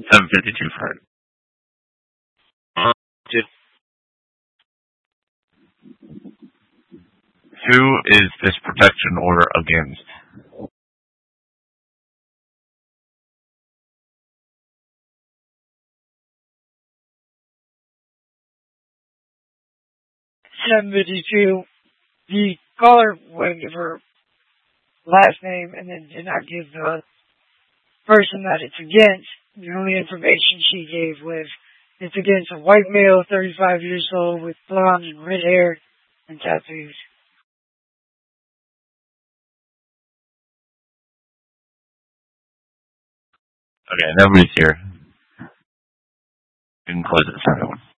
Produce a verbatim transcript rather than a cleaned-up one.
seven fifty-two for it. Uh, Who is this protection order against? seven fifty-two. The caller wouldn't give her last name and then did not give the person that it's against. The only information she gave was it's against a white male, thirty-five years old, with blonde and red hair and tattoos. Okay, nobody's here. You can close it, everyone.